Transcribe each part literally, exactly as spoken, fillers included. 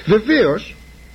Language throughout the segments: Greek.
Βεβαίως,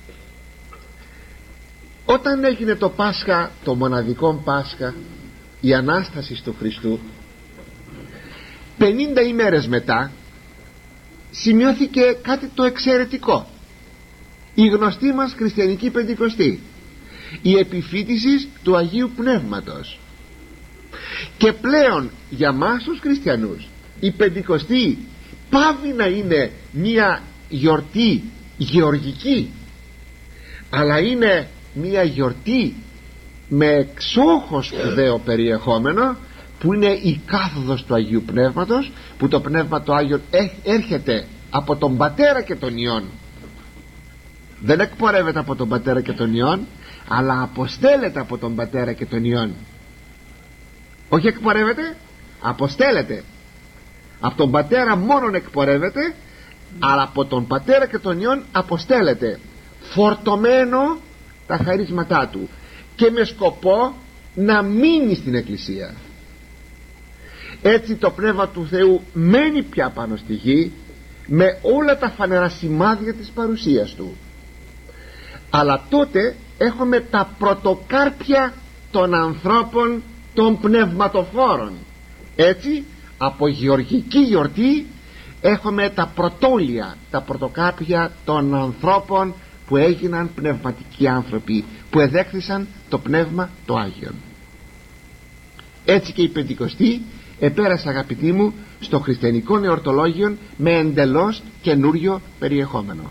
όταν έγινε το Πάσχα, το μοναδικό Πάσχα, η Ανάσταση του Χριστού, πενήντα ημέρες μετά σημειώθηκε κάτι το εξαιρετικό, η γνωστή μας χριστιανική Πεντηκοστή, η επιφύτηση του Αγίου Πνεύματος. Και πλέον για μας τους χριστιανούς η Πεντηκοστή πάβει να είναι μία γιορτή γεωργική, αλλά είναι μία γιορτή με εξόχως σπουδαίο περιεχόμενο, που είναι η κάθοδος του Αγίου Πνεύματος, που το Πνεύμα το Άγιο έρχεται από τον Πατέρα και τον Υιόν. Δεν εκπορεύεται από τον Πατέρα και τον Υιόν, αλλά αποστέλλεται από τον Πατέρα και τον Υιόν. Όχι εκπορεύεται, αποστέλλεται. Από τον Πατέρα μόνον εκπορεύεται, αλλά από τον Πατέρα και τον Υιόν αποστέλλεται, φορτωμένο τα χαρίσματά του και με σκοπό να μείνει στην Εκκλησία. Έτσι το Πνεύμα του Θεού μένει πια πάνω στη γη με όλα τα φανερά σημάδια της παρουσίας του. Αλλά τότε έχουμε τα πρωτοκάρπια των ανθρώπων των πνευματοφόρων. Έτσι από γεωργική γιορτή έχουμε τα πρωτόλια, τα πρωτοκάρπια των ανθρώπων που έγιναν πνευματικοί άνθρωποι, που εδέχθησαν το Πνεύμα το Άγιον. Έτσι και η Πεντηκοστή επέρασε, αγαπητοί μου, στο χριστιανικό νεορτολόγιο με εντελώς καινούριο περιεχόμενο.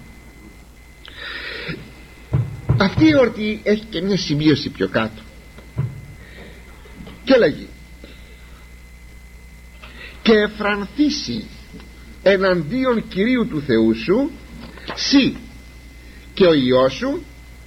Αυτή η εορτή έχει και μια σημείωση πιο κάτω και λέγει: «Και εφρανθήσει εναντίον Κυρίου του Θεού σου σύ και ο Υιός σου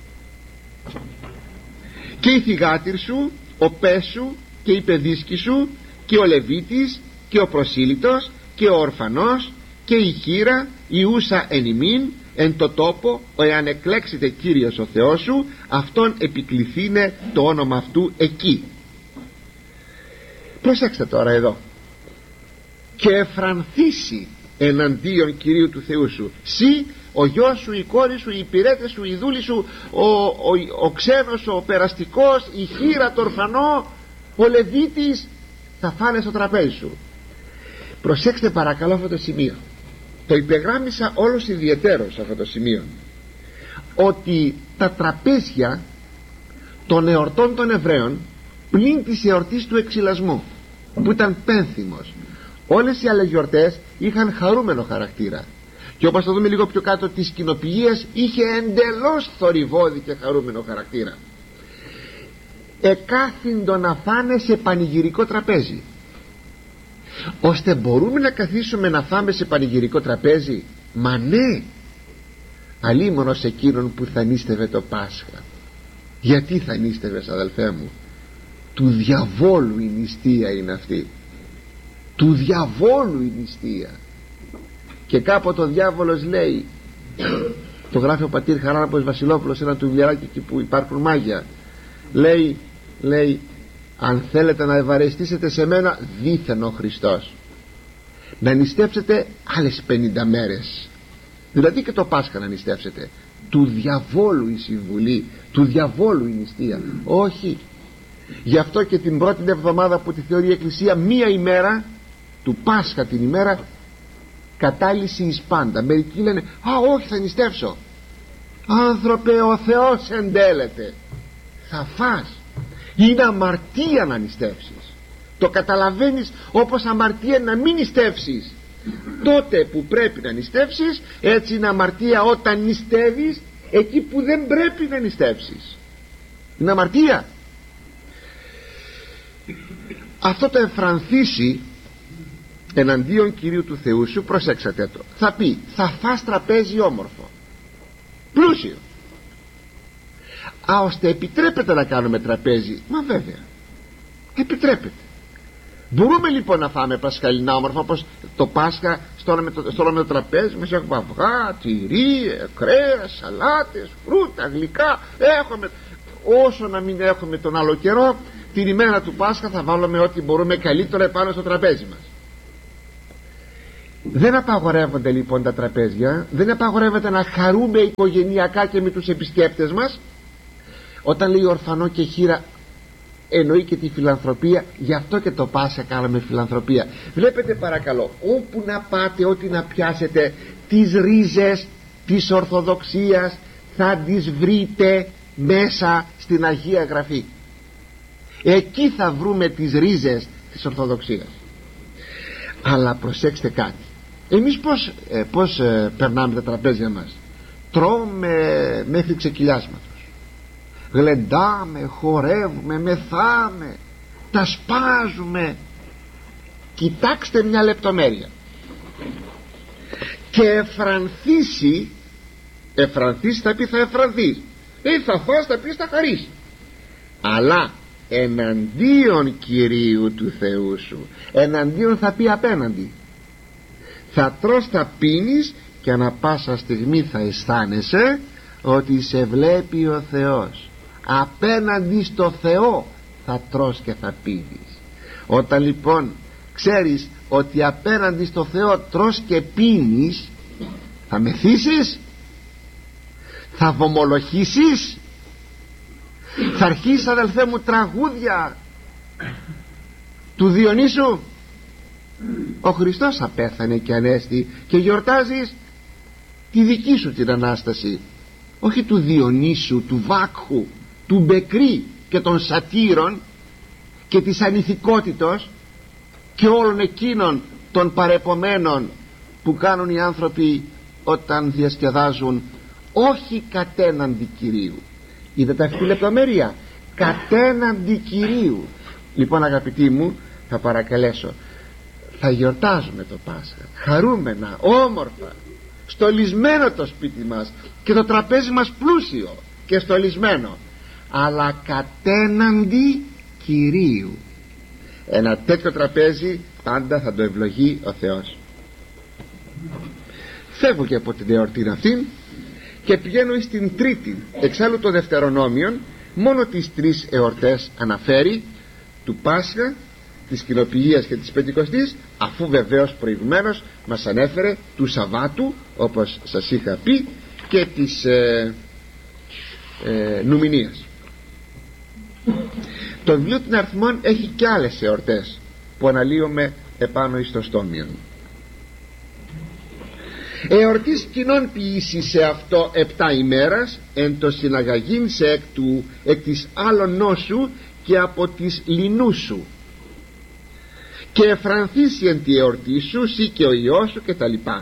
και η θυγάτηρ σου, ο πες σου και η παιδίσκη σου και ο Λεβίτης και ο προσήλυτος και ο ορφανός και η χήρα η ούσα εν ημίν εν το τόπο, εάν εκλέξετε Κύριος ο Θεός σου, αυτόν επικληθήνε το όνομα αυτού εκεί». Προσέξτε τώρα εδώ: «Και εφρανθήσει εναντίον Κυρίου του Θεού σου σύ, ο γιος σου, η κόρη σου, οι υπηρέτες σου, η δούλη σου, ο, ο, ο ξένος, ο περαστικός, η χήρα, το ορφανό, ο Λεβίτης, θα φάνε στο τραπέζι σου». Προσέξτε παρακαλώ αυτό το σημείο, το υπεγράμμισα όλος ιδιαιτέρως αυτό το σημείο, ότι τα τραπέζια των εορτών των Εβραίων, πλην της εορτής του εξυλασμού που ήταν πένθυμος, όλες οι άλλες γιορτές είχαν χαρούμενο χαρακτήρα, και όπως θα δούμε λίγο πιο κάτω, της κοινοποιίας είχε εντελώς θορυβώδη και χαρούμενο χαρακτήρα. Εκάθυντο να φάνε σε πανηγυρικό τραπέζι, ώστε μπορούμε να καθίσουμε να φάμε σε πανηγυρικό τραπέζι? Μα ναι, αλίμονο σε εκείνον που θα νήστευε το Πάσχα. Γιατί θα νήστευες, αδελφέ μου? Του διαβόλου η νηστεία είναι αυτή, του διαβόλου η νηστεία. Και κάποτε ο διάβολος λέει, το γράφει ο πατήρ Χαράλαμπος Βασιλόπουλος σε ένα του βιβλιαράκι εκεί που υπάρχουν μάγια, λέει, λέει αν θέλετε να ευαρεστήσετε σε μένα, δήθεν ο Χριστός, να νηστέψετε άλλες πενήντα μέρες, δηλαδή και το Πάσχα να νηστέψετε. Του διαβόλου η συμβουλή, του διαβόλου η νηστεία. Όχι. Γι' αυτό και την πρώτη εβδομάδα που τη θεωρεί η Εκκλησία μία ημέρα του Πάσχα, την ημέρα κατάλυση εις πάντα. Μερικοί λένε «Α, όχι, θα νηστεύσω». Άνθρωπε, ο Θεός εντέλεται, θα φας. Είναι αμαρτία να νηστεύσεις. Το καταλαβαίνεις, όπως αμαρτία να μην νηστεύσεις τότε που πρέπει να νηστεύσεις, έτσι είναι αμαρτία όταν νηστεύεις εκεί που δεν πρέπει να νηστεύσεις. Είναι αμαρτία. Αυτό το εφρανθήσει εναντίον Κυρίου του Θεού σου, προσέξατε το, θα πει θα φας τραπέζι όμορφο, πλούσιο. Α, ώστε επιτρέπεται να κάνουμε τραπέζι? Μα βέβαια επιτρέπεται. Μπορούμε λοιπόν να φάμε πασχαλινά όμορφα, όπως το Πάσχα στο όλο με το, στο όλο με το τραπέζι μας έχουμε αυγά, τυρί, κρέας, σαλάτες, φρούτα, γλυκά. Έχουμε, όσο να μην έχουμε τον άλλο καιρό, την ημέρα του Πάσχα θα βάλουμε ό,τι μπορούμε καλύτερο επάνω στο τραπέζι μας. Δεν απαγορεύονται λοιπόν τα τραπέζια, δεν απαγορεύεται να χαρούμε οικογενειακά και με τους επισκέπτες μας. Όταν λέει ορφανό και χήρα, εννοεί και τη φιλανθρωπία. Γι' αυτό και το Πάσχα κάναμε φιλανθρωπία. Βλέπετε παρακαλώ, όπου να πάτε, ό,τι να πιάσετε, τις ρίζες της Ορθοδοξίας θα τις βρείτε μέσα στην Αγία Γραφή. Εκεί θα βρούμε τις ρίζες της Ορθοδοξίας. Αλλά προσέξτε κάτι, εμείς πως, ε, πως ε, περνάμε τα τραπέζια μας? Τρώμε μέχρι ξεκυλιάσματος, γλεντάμε, χορεύουμε, μεθάμε, τα σπάζουμε. Κοιτάξτε μια λεπτομέρεια. Και εφρανθήσει, εφρανθήσει θα πει θα εφρανθείς, ή θα φας θα πει θα χαρείς, αλλά εναντίον Κυρίου του Θεού σου. Εναντίον θα πει απέναντι. Θα τρως, θα πίνεις και ανα πάσα στιγμή θα αισθάνεσαι ότι σε βλέπει ο Θεός. Απέναντι στο Θεό θα τρως και θα πίνεις. Όταν λοιπόν ξέρεις ότι απέναντι στο Θεό τρως και πίνεις, θα μεθύσεις, θα βομολογήσεις, θα αρχίσεις αδελφέ μου τραγούδια του Διονύσου. Ο Χριστός απέθανε και ανέστη και γιορτάζεις τη δική σου την Ανάσταση, όχι του Διονύσου, του Βάκχου, του Μπεκρή και των σατήρων και της ανηθικότητος και όλων εκείνων των παρεπομένων που κάνουν οι άνθρωποι όταν διασκεδάζουν, όχι κατέναντι Κυρίου. Είδατε αυτή τη λεπτομέρεια? Κατέναντι Κυρίου. Λοιπόν αγαπητοί μου, θα παρακαλέσω, θα γιορτάζουμε το Πάσχα χαρούμενα, όμορφα, στολισμένο το σπίτι μας και το τραπέζι μας πλούσιο και στολισμένο, αλλά κατέναντι Κυρίου. Ένα τέτοιο τραπέζι πάντα θα το ευλογεί ο Θεός. Φεύγω και από την εορτή αυτή και πηγαίνω στην τρίτη. Εξάλλου το Δευτερονόμιον μόνο τις τρεις εορτές αναφέρει, του Πάσχα, της Κοινοποιίας και της Πεντηκοστής, αφού βεβαίως προηγουμένως μας ανέφερε του Σαββάτου, όπως σας είχα πει, και της ε, ε, Νουμηνίας. Το βιβλίο των Αριθμών έχει και άλλες εορτές που αναλύουμε επάνω εις το στόμιον. Εορτής κοινών ποιήσει σε αυτό επτά ημέρας, εν το συναγαγήν σε εκ του εκ της άλλων νόσου και από της λινού σου, και εφρανθήσει εν τη εορτή σου σύ και ο Υιός σου και τα λοιπά,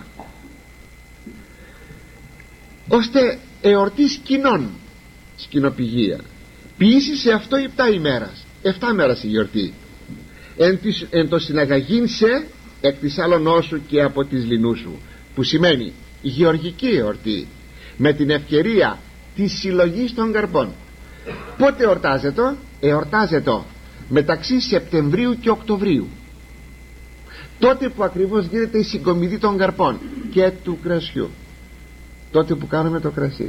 ώστε εορτής κοινών, σκηνοπηγία, ποιήσει σε αυτό επτά ημέρας, επτά μέρας η γιορτή, εν, της, εν το συναγαγήν σε εκ της άλλων νόσου και από της λινού σου, που σημαίνει γεωργική εορτή, με την ευκαιρία της συλλογής των καρπών. Πότε εορτάζεται? Εορτάζεται μεταξύ Σεπτεμβρίου και Οκτωβρίου, τότε που ακριβώς γίνεται η συγκομιδή των καρπών και του κρασιού, τότε που κάνουμε το κρασί.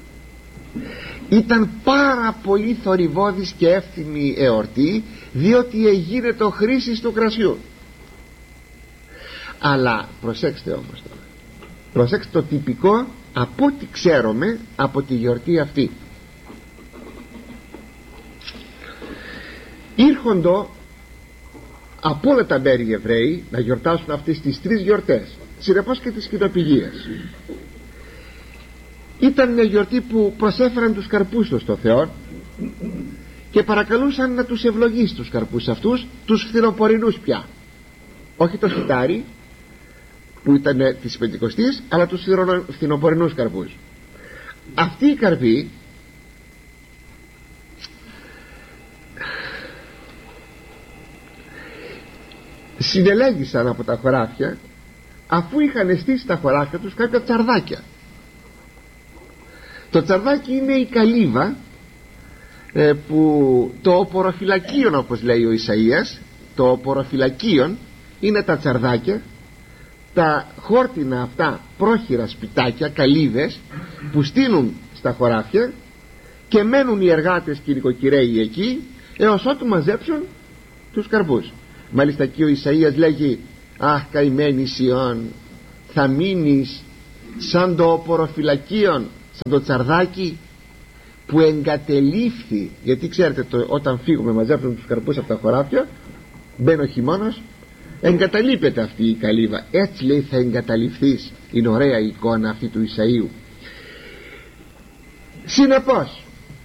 Ήταν πάρα πολύ θορυβώδης και εύθυμη εορτή, διότι εγίνεται το χρήση του κρασιού. Αλλά προσέξτε όμως τώρα, προσέξτε το τυπικό από ό,τι ξέρουμε από τη γιορτή αυτή. Ήρχοντο από όλα τα μέρη οι Εβραίοι να γιορτάσουν αυτές τις τρεις γιορτές, συνεπώς και τις Κοινοπηγίες. Ήταν μια γιορτή που προσέφεραν τους καρπούς τους στο Θεό και παρακαλούσαν να τους ευλογήσει τους καρπούς αυτούς, τους φθινοπορεινούς πια, όχι το σιτάρι που ήταν της Πεντηκοστής, αλλά τους φθινοπορεινούς καρπούς. Αυτοί οι καρποί συνελέγησαν από τα χωράφια, αφού είχαν στήσει στα χωράφια τους κάποια τσαρδάκια. Το τσαρδάκι είναι η καλύβα, ε, που το οποροφυλακίον, όπως λέει ο Ισαΐας, το οποροφυλακίον είναι τα τσαρδάκια, τα χόρτινα αυτά πρόχειρα σπιτάκια, καλύβες, που στείνουν στα χωράφια και μένουν οι εργάτες και οι νοικοκυρέοι εκεί έως ότου μαζέψουν τους καρπούς. Μάλιστα εκεί ο Ισαΐας λέγει αχ καημένη Σιών, θα μείνεις σαν το οποροφυλακίον, σαν το τσαρδάκι που εγκατελείφθη. Γιατί ξέρετε το, όταν φύγουμε μαζεύουμε τους καρπούς από τα χωράφια, μπαίνει ο χειμώνας, εγκαταλείπεται αυτή η καλύβα. Έτσι λέει θα εγκαταλειφθείς. Είναι ωραία η εικόνα αυτή του Ισαΐου. Συνεπώς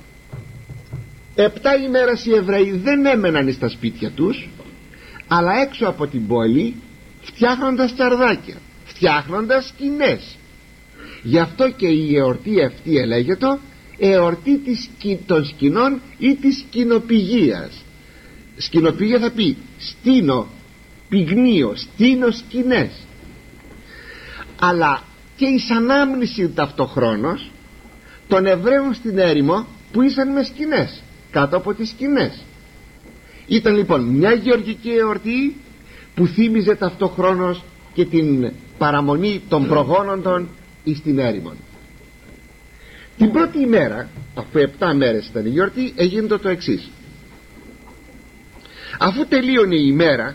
επτά ημέρες οι Εβραίοι δεν έμεναν στα σπίτια τους, αλλά έξω από την πόλη, φτιάχνοντας τσαρδάκια, φτιάχνοντας σκηνές. Γι' αυτό και η εορτή αυτή ελέγεται εορτή της, των σκηνών ή της σκηνοπηγίας. Σκηνοπηγία θα πει στείνω, πυγνίο, στείνω σκηνές. Αλλά και η ανάμνηση ταυτοχρόνως των Εβραίων στην έρημο που ήσαν με σκηνές, κάτω από τις σκηνές. Ήταν λοιπόν μια γεωργική εορτή που θύμιζε ταυτοχρόνως και την παραμονή των προγόνων των εις την έρημον. Την πρώτη ημέρα, αφού επτά μέρες ήταν η γιορτή, έγινε το εξής. Αφού τελείωνε η ημέρα,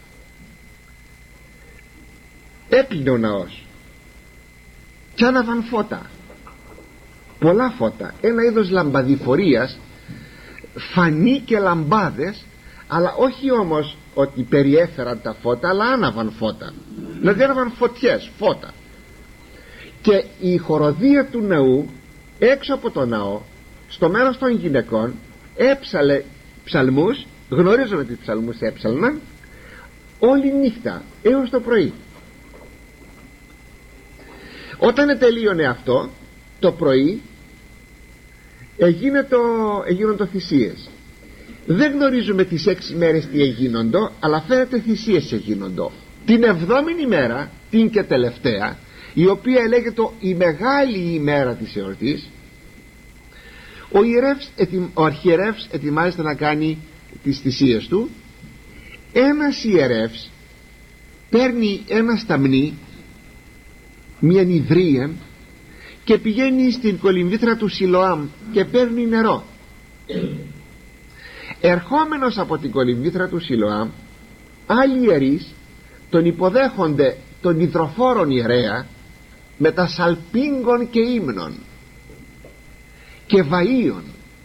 έκλεινε ο ναός και άναβαν φώτα, πολλά φώτα, ένα είδος λαμπαδιφορίας, φανί και λαμπάδες, αλλά όχι όμως ότι περιέφεραν τα φώτα, αλλά άναβαν φώτα, δηλαδή άναβαν φωτιές, φώτα. Και η χοροδία του ναού έξω από το ναό, στο μέρος των γυναικών, έψαλε ψαλμούς, γνωρίζουμε τι ψαλμούς έψαλναν, όλη νύχτα έως το πρωί. Όταν τελείωνε αυτό το πρωί, έγινε το, έγιναν το θυσίες. Δεν γνωρίζουμε τις έξι μέρες τι έγινοντο, αλλά φαίνεται θυσίες έγινοντο. Την εβδόμηνη μέρα, την και τελευταία, η οποία λέγεται η μεγάλη ημέρα της εορτής, ο, ιερεύς, ο αρχιερεύς ετοιμάζεται να κάνει τις θυσίες του. Ένας ιερεύς παίρνει ένα σταμνί, μια νηδρία, και πηγαίνει στην κολυμβήθρα του Σιλοάμ και παίρνει νερό. Ερχόμενος από την κολυμβήθρα του Σιλοάμ, άλλοι ιερείς τον υποδέχονται τον υδροφόρον ιερέα με τα σαλπίγγων και ύμνων και βαΐων,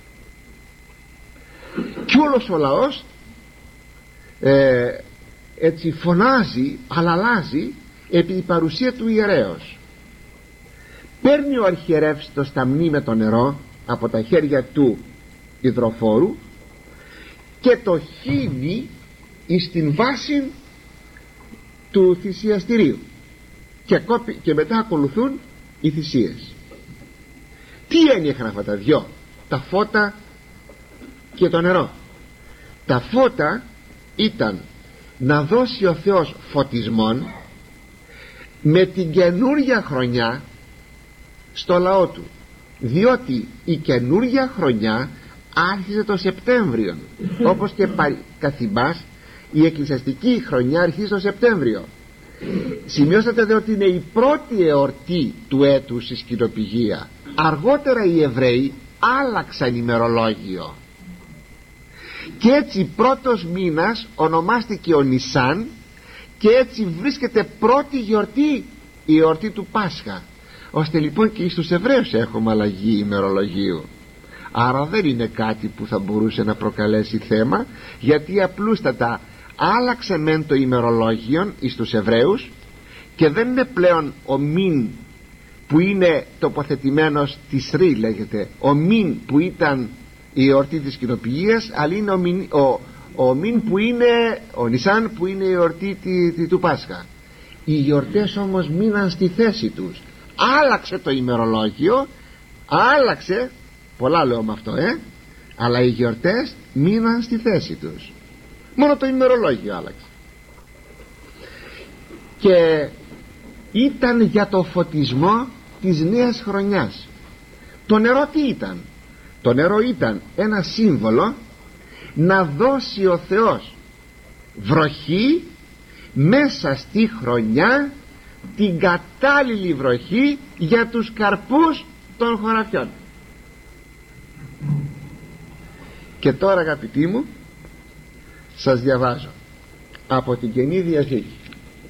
και όλος ο λαός ε, έτσι φωνάζει, αλλάζει επί η παρουσία του ιερέως. Παίρνει ο αρχιερεύς το σταμνί με το νερό από τα χέρια του υδροφόρου και το χύνει εις την βάση του θυσιαστηρίου, και, κόπη, και μετά ακολουθούν οι θυσίες. Τι ένιωχαν αυτά τα δυο, τα φώτα και το νερό? Τα φώτα ήταν να δώσει ο Θεός φωτισμόν με την καινούρια χρονιά στο λαό του, διότι η καινούρια χρονιά άρχισε το Σεπτέμβριο, όπως και καθημάς η εκκλησιαστική χρονιά αρχίζει το Σεπτέμβριο. Σημειώσατε δε ότι είναι η πρώτη εορτή του έτους η σκηνοπηγία. Αργότερα οι Εβραίοι άλλαξαν ημερολόγιο και έτσι πρώτος μήνας ονομάστηκε ο Νισάν, και έτσι βρίσκεται πρώτη γιορτή η εορτή του Πάσχα, ώστε λοιπόν και στους Εβραίους έχουμε αλλαγή ημερολογίου. Άρα δεν είναι κάτι που θα μπορούσε να προκαλέσει θέμα, γιατί απλούστατα άλλαξε μεν το ημερολόγιο εις τους Εβραίους και δεν είναι πλέον ο μήν που είναι τοποθετημένος της Ρή, λέγεται, ο μήν που ήταν η εορτή της κοινοποιίας, αλλά είναι ο μήν, ο, ο μήν που είναι ο Νισάν, που είναι η εορτή τη, τη, του Πάσχα. Οι γιορτές όμως μείναν στη θέση τους. Άλλαξε το ημερολόγιο, άλλαξε, πολλά λέω με αυτό, ε, αλλά οι γιορτές μείναν στη θέση τους. Μόνο το ημερολόγιο άλλαξε. Και ήταν για το φωτισμό της νέας χρονιάς. Το νερό τι ήταν? Το νερό ήταν ένα σύμβολο να δώσει ο Θεός βροχή μέσα στη χρονιά, την κατάλληλη βροχή για τους καρπούς των χωραφιών. Και τώρα, αγαπητοί μου, σας διαβάζω από την Καινή Διαθήκη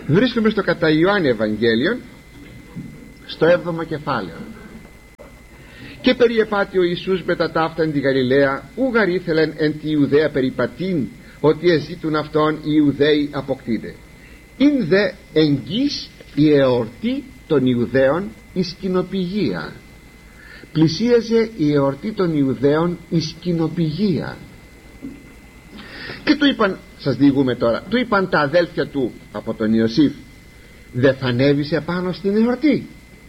Βρίσκομαι στο κατά Ιωάννη Ευαγγέλιο, στο έβδομο κεφάλαιο. Και περιεπάτη ο Ιησούς μετά ταύτα εν τη Γαλιλαία, ούγαρ ήθελεν εν τη Ιουδαία περιπατήν, ότι εζήτουν αυτόν οι Ιουδαίοι αποκτήνε. Ειν δε εγγύς η εορτή των Ιουδαίων η σκηνοπηγία. Πλησίαζε η εορτή των Ιουδαίων η σκηνοπηγία. Και του είπαν, σας διηγούμε τώρα, του είπαν τα αδέλφια του από τον Ιωσήφ, δεν θα ανέβεις επάνω στην εορτή?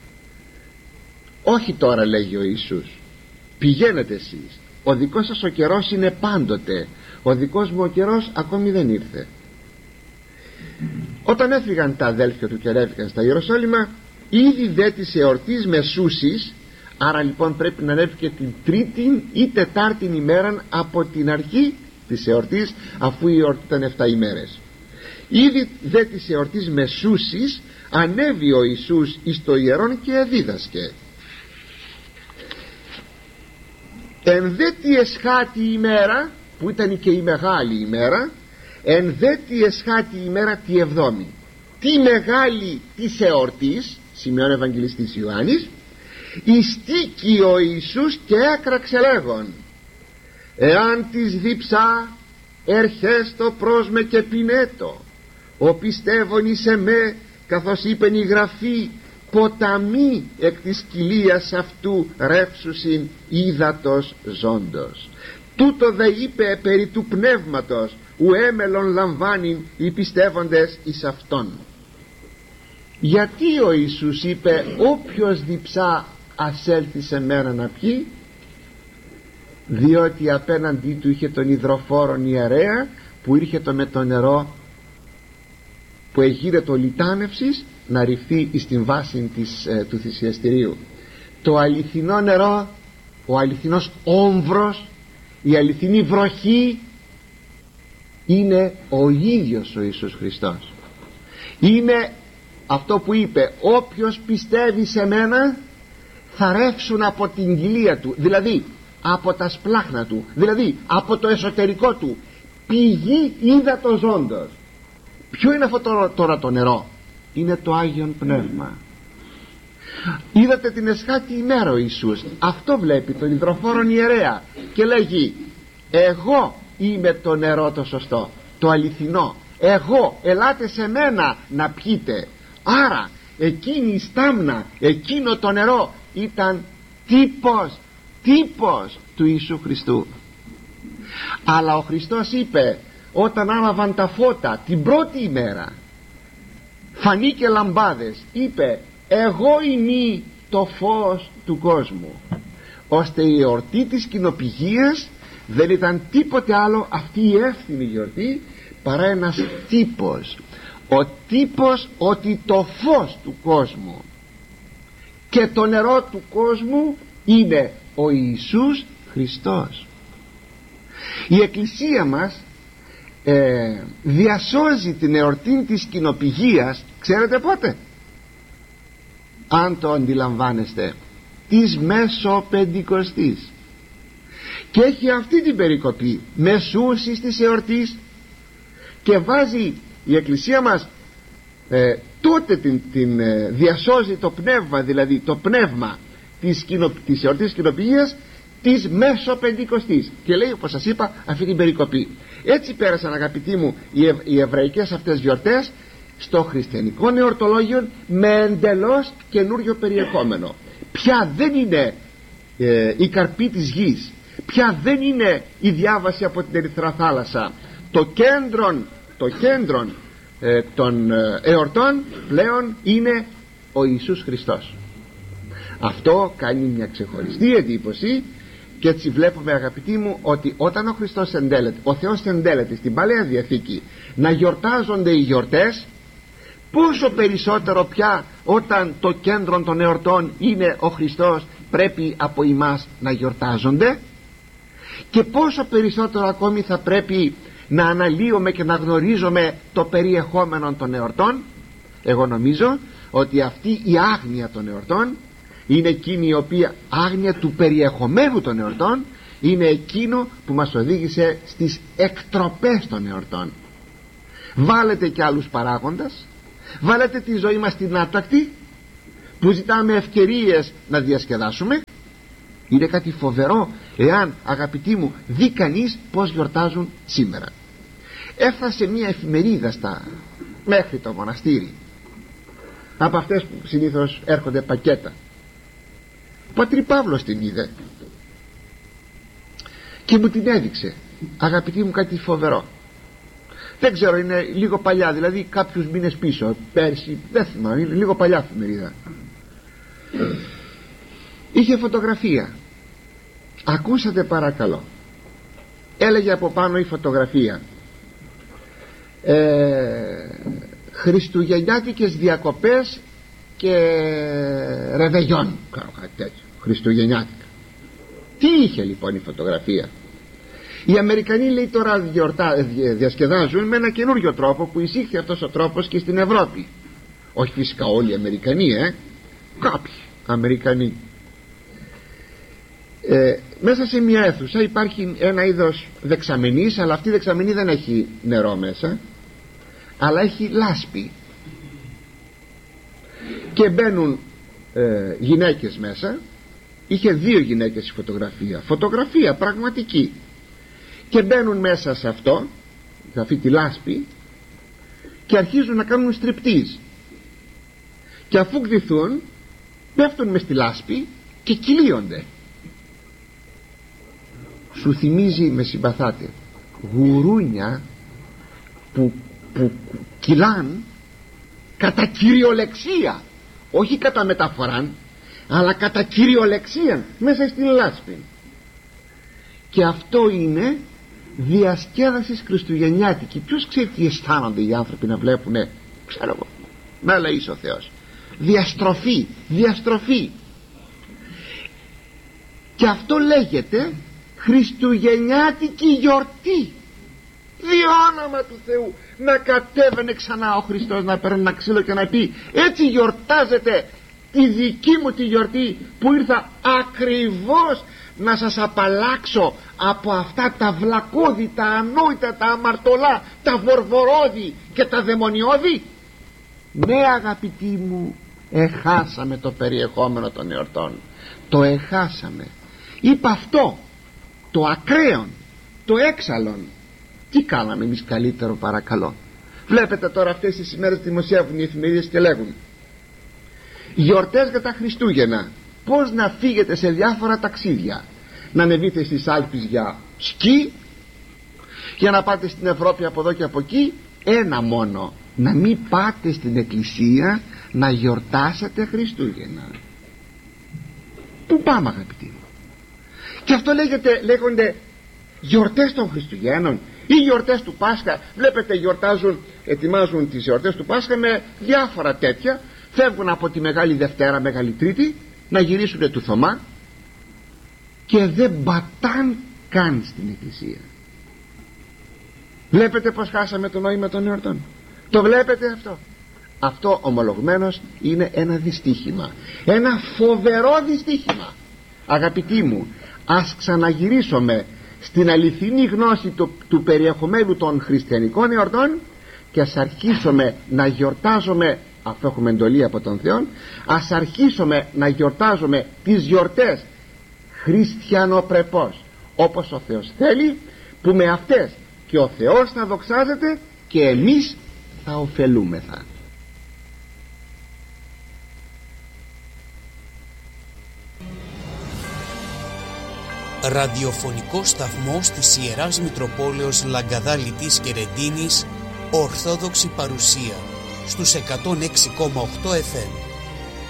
Όχι τώρα, λέγει ο Ιησούς, πηγαίνετε εσείς, ο δικός σας ο καιρός είναι πάντοτε, ο δικός μου ο καιρός ακόμη δεν ήρθε. Όταν έφυγαν τα αδέλφια του και ανέβηκαν στα Ιεροσόλυμα, ήδη δε της εορτής μεσούσης, άρα λοιπόν πρέπει να ανέβηκε την τρίτη ή τετάρτη ημέρα από την αρχή της εορτής, αφού η εορτή ήταν εφτά ημέρες. Ήδη δε της εορτής μεσούσης ανέβη ο Ιησούς εις το ιερόν και εδίδασκε. Εν δε τη εσχάτη ημέρα, που ήταν και η μεγάλη ημέρα, εν δε τη εσχάτη ημέρα τη εβδόμη, τη μεγάλη της εορτής, σημειώνει ο Ευαγγελιστής Ιωάννης, ειστήκει ο Ιησούς και έκραξε λέγον, εάν της δίψα ερχέστο προς με και πινέτο, ο πιστεύων εις εμέ, καθώς είπεν η Γραφή, ποταμί εκ της κοιλίας αυτού ρεύσουσιν ύδατος ζώντος. Τούτο δε είπε περί του πνεύματος, ου έμελον λαμβάνειν οι πιστεύοντες εις αυτόν. Γιατί ο Ιησούς είπε όποιος διψά ας έλθει σε μένα να πιει? Διότι απέναντί του είχε τον υδροφόρον ιερέα που ήρχεται με το νερό που εγείρετο λιτάνευσης να ρηφθεί εις την βάση της, ε, του θυσιαστηρίου. Το αληθινό νερό, ο αληθινός όμβρος, η αληθινή βροχή είναι ο ίδιος ο Ιησούς Χριστός. Είναι αυτό που είπε, όποιος πιστεύει σε μένα θα ρεύσουν από την κοιλία του, δηλαδή από τα σπλάχνα του, δηλαδή από το εσωτερικό του, πηγή ύδατος ζώντος. Ποιο είναι αυτό τώρα, τώρα το νερό? Είναι το Άγιον Πνεύμα. Είδατε την εσχάτη ημέρα ο Ιησούς, αυτό βλέπει τον υδροφόρον ιερέα και λέγει, εγώ είμαι το νερό το σωστό, το αληθινό, εγώ, ελάτε σε μένα να πιείτε. Άρα εκείνη η στάμνα, εκείνο το νερό ήταν τύπος, τύπος του Ιησού Χριστού. Αλλά ο Χριστός είπε, όταν άναβαν τα φώτα την πρώτη ημέρα, φανήκε λαμπάδες, είπε, εγώ είμαι το φως του κόσμου. Ώστε η εορτή της κοινοπηγίας δεν ήταν τίποτε άλλο, αυτή η εύθυμη γιορτή, παρά ένας τύπος, ο τύπος ότι το φως του κόσμου και το νερό του κόσμου είναι ο Ιησούς Χριστός. Η Εκκλησία μας ε, διασώζει την εορτή της κοινοπηγίας, ξέρετε πότε? Αν το αντιλαμβάνεστε, της Μεσοπεντηκοστής, και έχει αυτή την περικοπή μεσούσης της εορτής, και βάζει η Εκκλησία μας ε, τότε την, την ε, διασώζει το πνεύμα, δηλαδή το πνεύμα της, κοινο, της εορτής κοινοπηγίας της Μεσοπεντηκοστής, και λέει, όπως σας είπα, αυτή την περικοπή. Έτσι πέρασαν, αγαπητοί μου, οι, ευ, οι εβραϊκές αυτές γιορτές στο χριστιανικό νεορτολόγιο με εντελώς καινούριο περιεχόμενο. Πια δεν είναι ε, η καρπή της γης, πια δεν είναι η διάβαση από την Ερυθρά θάλασσα. Το κέντρο, το κέντρο ε, των ε, εορτών πλέον είναι ο Ιησούς Χριστός. Αυτό κάνει μια ξεχωριστή εντύπωση, και έτσι βλέπουμε, αγαπητοί μου, ότι όταν ο Χριστός εντέλεται, ο Θεός εντέλεται στην Παλαιά Διαθήκη να γιορτάζονται οι γιορτές, πόσο περισσότερο πια όταν το κέντρο των εορτών είναι ο Χριστός, πρέπει από εμάς να γιορτάζονται, και πόσο περισσότερο ακόμη θα πρέπει να αναλύουμε και να γνωρίζουμε το περιεχόμενο των εορτών. Εγώ νομίζω ότι αυτή η άγνοια των εορτών είναι εκείνη η οποία, άγνοια του περιεχομένου των εορτών, είναι εκείνο που μας οδήγησε στις εκτροπές των εορτών. Βάλετε και άλλους παράγοντας, Βάλετε τη ζωή μας στην άτακτη, που ζητάμε ευκαιρίες να διασκεδάσουμε. Είναι κάτι φοβερό εάν, αγαπητοί μου, δει κανείς πως γιορτάζουν σήμερα. Έφτασε μια εφημερίδα στα, μέχρι το μοναστήρι, από αυτές που συνήθως έρχονται πακέτα. Πατρί Παύλος την είδε και μου την έδειξε, αγαπητοί μου, κάτι φοβερό. Δεν ξέρω, είναι λίγο παλιά, δηλαδή κάποιους μήνες πίσω, πέρσι, δεν θυμάμαι, είναι λίγο παλιά εφημερίδα. Είχε φωτογραφία. Ακούσατε παρακαλώ. Έλεγε από πάνω η φωτογραφία, ε, χριστουγεννιάτικες διακοπές και ρεβεγιόν, κάτι τέτοιο, χριστουγεννιάτικα. Τι είχε λοιπόν η φωτογραφία? Οι Αμερικανοί, λέει, τώρα διορτά, διασκεδάζουν με ένα καινούριο τρόπο που εισήχθη αυτός ο τρόπος και στην Ευρώπη. Όχι φυσικά όλοι οι Αμερικανοί, ε, κάποιοι Αμερικανοί. ε, Μέσα σε μια αίθουσα υπάρχει ένα είδος δεξαμενής, αλλά αυτή η δεξαμενή δεν έχει νερό μέσα, αλλά έχει λάσπη, και μπαίνουν ε, γυναίκες μέσα. Είχε δύο γυναίκες η φωτογραφία, φωτογραφία πραγματική, και μπαίνουν μέσα σε αυτό, σε αυτή τη λάσπη, και αρχίζουν να κάνουν στριπτίζ, και αφού γδυθούν πέφτουν μες στη λάσπη και κυλίονται. Σου θυμίζει, με συμπαθάτε, γουρούνια που, που κυλάν κατά κυριολεξία, όχι κατά μεταφοράν, αλλά κατά κυριολεξία μέσα στην λάσπη. Και αυτό είναι διασκέδαση χριστουγεννιάτικη. Ποιος ξέρει τι αισθάνονται οι άνθρωποι να βλέπουνε, ξέρω εγώ, να λέει ο Θεός, διαστροφή, διαστροφή. Και αυτό λέγεται χριστουγεννιάτικη γιορτή. Δι' όνομα του Θεού, να κατέβαινε ξανά ο Χριστός, να παίρνει ένα ξύλο και να πει, έτσι γιορτάζεται τη δική μου τη γιορτή, που ήρθα ακριβώς να σας απαλλάξω από αυτά τα βλακώδη, τα ανόητα, τα αμαρτωλά, τα βορβορώδη και τα δαιμονιώδη. Ναι, αγαπητοί μου, εχάσαμε το περιεχόμενο των εορτών, το εχάσαμε. Είπα αυτό, το ακραίον, το έξαλλον. Τι κάναμε εμείς καλύτερο, παρακαλώ? Βλέπετε τώρα αυτές τις ημέρες δημοσιεύουν οι εφημερίδες και λέγουν γιορτές για τα Χριστούγεννα, πώς να φύγετε σε διάφορα ταξίδια, να ανεβείτε στις Άλπεις για σκι, για να πάτε στην Ευρώπη από εδώ και από εκεί. Ένα μόνο, να μην πάτε στην εκκλησία να γιορτάσετε Χριστούγεννα. Πού πάμε, αγαπητοί μου? Και αυτό λέγεται, λέγονται γιορτές των Χριστουγέννων ή γιορτές του Πάσχα. Βλέπετε, γιορτάζουν, ετοιμάζουν τις γιορτές του Πάσχα με διάφορα τέτοια. Φεύγουν από τη Μεγάλη Δευτέρα, Μεγάλη Τρίτη, να γυρίσουν του Θωμά, και δεν πατάν καν στην εκκλησία. Βλέπετε πως χάσαμε το νόημα των εορτών? Το βλέπετε αυτό? Αυτό ομολογμένος είναι ένα δυστύχημα, ένα φοβερό δυστύχημα. Αγαπητοί μου, ας ξαναγυρίσουμε στην αληθινή γνώση του, του περιεχομένου των χριστιανικών εορτών, και ας αρχίσουμε να γιορτάζουμε, αφού έχουμε εντολή από τον Θεό, ας αρχίσουμε να γιορτάζουμε τις γιορτές χριστιανοπρεπώς, όπως ο Θεός θέλει, που με αυτές και ο Θεός θα δοξάζεται και εμείς θα ωφελούμεθα. Ραδιοφωνικό σταθμός της Ιεράς Μητροπόλεως Λαγκαδά Λιτής και Ρεντίνης, Ορθόδοξη παρουσία στους εκατόν έξι κόμμα οκτώ εφ εμ.